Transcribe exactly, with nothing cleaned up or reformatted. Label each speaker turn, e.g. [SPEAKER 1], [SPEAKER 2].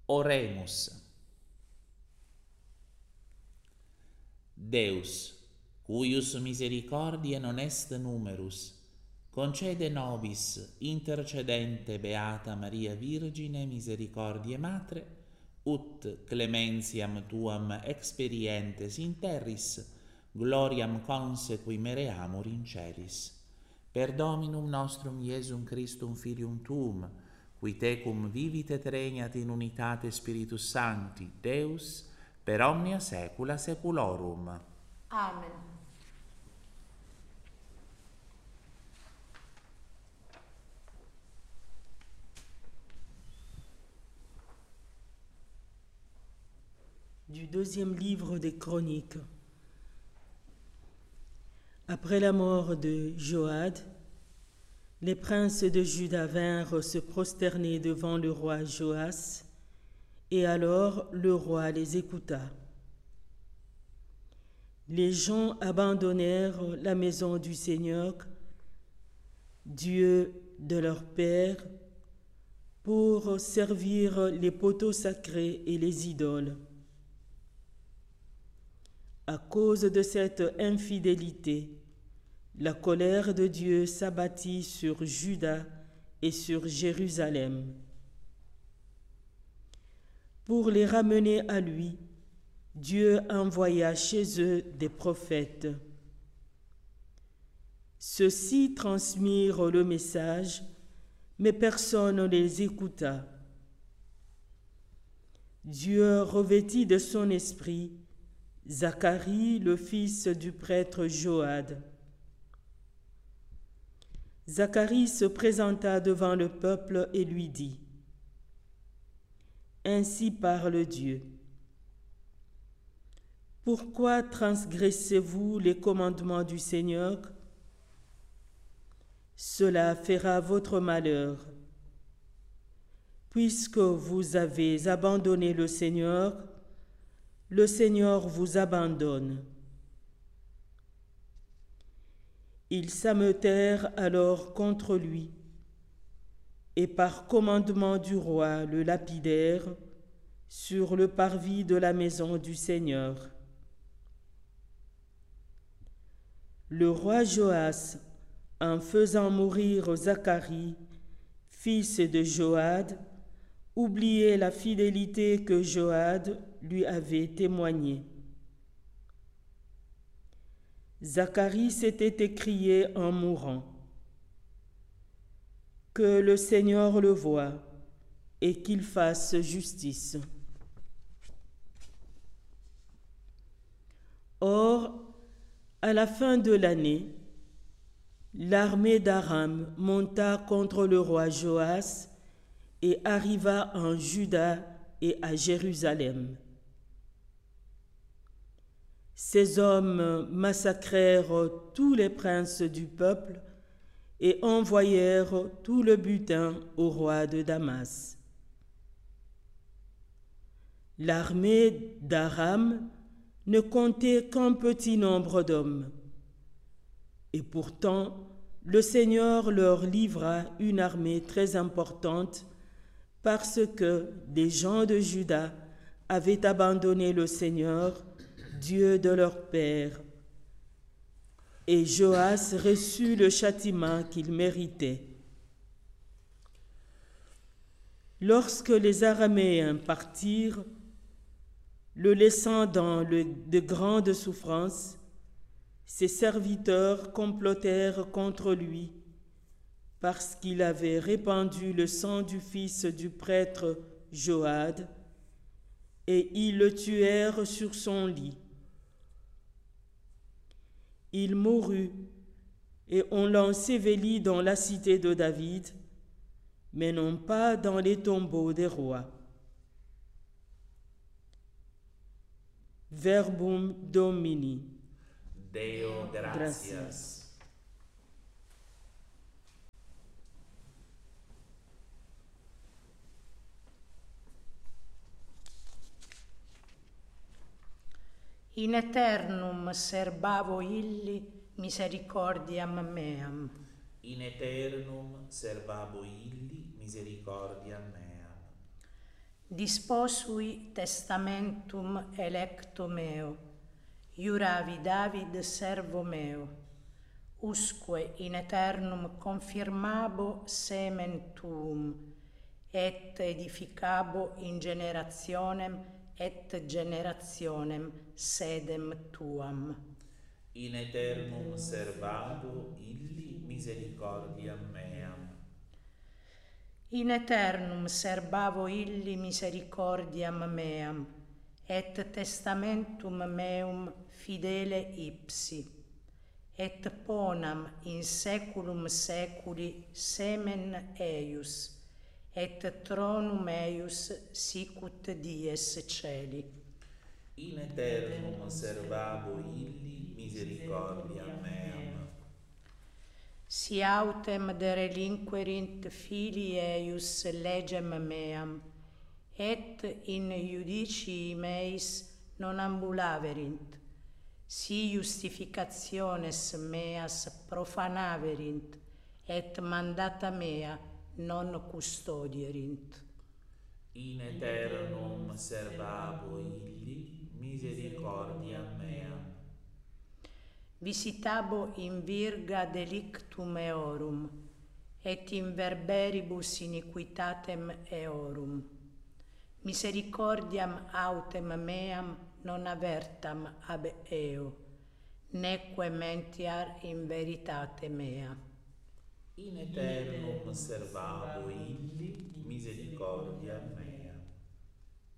[SPEAKER 1] Oremus. Deus, cuius misericordiae non est numerus, concede nobis intercedente Beata Maria Virgine misericordiae Matre, ut clementiam tuam experientes in terris, gloriam consequi mereamur in celis. Per Dominum nostrum Iesum Christum Filium Tuum, qui tecum vivit et regnat in unitate Spiritus Sancti, Deus, per omnia saecula saeculorum.
[SPEAKER 2] Amen.
[SPEAKER 3] Du deuxième livre des Chroniques. Après la mort de Joad, les princes de Juda vinrent se prosterner devant le roi Joas, et alors le roi les écouta. Les gens abandonnèrent la maison du Seigneur, Dieu de leur père, pour servir les poteaux sacrés et les idoles. À cause de cette infidélité, la colère de Dieu s'abattit sur Juda et sur Jérusalem. Pour les ramener à lui, Dieu envoya chez eux des prophètes. Ceux-ci transmirent le message, mais personne ne les écouta. Dieu revêtit de son esprit Zacharie, le fils du prêtre Joad. Zacharie se présenta devant le peuple et lui dit : Ainsi parle Dieu. Pourquoi transgressez-vous les commandements du Seigneur ? Cela fera votre malheur. Puisque vous avez abandonné le Seigneur, le Seigneur vous abandonne. Ils s'ameutèrent alors contre lui, et par commandement du roi le lapidèrent sur le parvis de la maison du Seigneur. Le roi Joas, en faisant mourir Zacharie, fils de Joad, oubliait la fidélité que Joad lui avait témoignée. Zacharie s'était écrié en mourant : Que le Seigneur le voie et qu'il fasse justice. Or, à la fin de l'année, l'armée d'Aram monta contre le roi Joas et arriva en Juda et à Jérusalem. Ces hommes massacrèrent tous les princes du peuple et envoyèrent tout le butin au roi de Damas. L'armée d'Aram ne comptait qu'un petit nombre d'hommes. Et pourtant, le Seigneur leur livra une armée très importante parce que des gens de Juda avaient abandonné le Seigneur, Dieu de leur père. Et Joas reçut le châtiment qu'il méritait. Lorsque les Araméens partirent, le laissant dans le, de grandes souffrances, ses serviteurs complotèrent contre lui parce qu'il avait répandu le sang du fils du prêtre Joad, et ils le tuèrent sur son lit. Il mourut, et on l'ensevelit dans la cité de David, mais non pas dans les tombeaux des rois. Verbum Domini.
[SPEAKER 1] Deo gratias.
[SPEAKER 2] In aeternum serbavo illi misericordiam meam.
[SPEAKER 1] In aeternum servabo illi misericordiam meam.
[SPEAKER 2] Disposui testamentum electo meo, iuravi David servo meo, usque in aeternum confirmabo semen tuum, et edificabo in generationem et generationem sedem tuam.
[SPEAKER 1] In aeternum servabo illi misericordiam meam.
[SPEAKER 2] In aeternum serbavo illi misericordiam meam, et testamentum meum fidele ipsi, et ponam in saeculum saeculi semen eius, et tronum eius sicut dies celi.
[SPEAKER 1] In aeternum servabo illi misericordiam meam.
[SPEAKER 2] Si autem de relinquerint filii eius legem meam, et in iudicii meis non ambulaverint, si justificationes meas profanaverint, et mandata mea non custodierint.
[SPEAKER 1] In aeternum servabo illi misericordiam meam.
[SPEAKER 2] Visitabo in virga delictum eorum, et in verberibus iniquitatem eorum. Misericordiam autem meam non avertam ab eo, neque mentiar in veritate mea.
[SPEAKER 1] In aeternum servabo illi misericordiam meam.